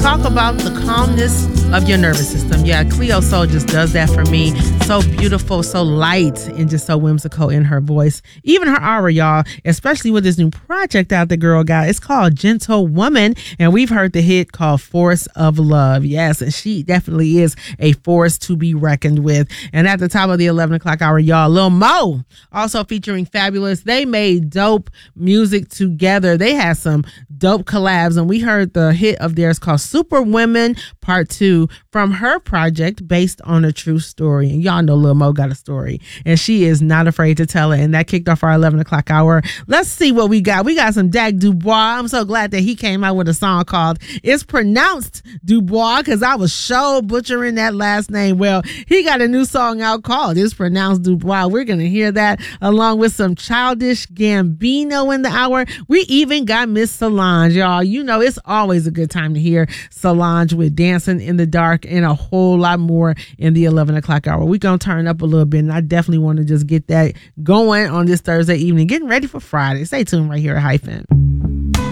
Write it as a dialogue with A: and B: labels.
A: Talk about the calmness of your nervous system. Yeah, Cleo Sol just does that for me. So beautiful, so light, and just so whimsical in her voice. Even her aura, y'all, especially with this new project out the girl got. It's called Gentle Woman, and we've heard the hit called Force of Love. Yes, and she definitely is a force to be reckoned with. And at the top of the 11 o'clock hour, y'all, Lil Mo, also featuring Fabulous. They made dope music together. They had some dope collabs, and we heard the hit of theirs called Super Women Part 2 from her project based on a true story. And y'all know Lil Mo got a story, and she is not afraid to tell it. And that kicked off our 11 o'clock hour. Let's see what we got. We got some Dak Dubois. I'm so glad that he came out with a song called It's Pronounced Dubois, because I was so butchering that last name. Well, he got a new song out called It's Pronounced Dubois. We're going to hear that along with some Childish Gambino in the hour. We even got Miss Solange, y'all. You know, it's always a good time to hear Solange with Dancing in the Dark and a whole lot more in the 11 o'clock hour. We're going to turn up a little bit, and I definitely want to just get that going on this Thursday evening, getting ready for Friday. Stay tuned right here at Hyphen.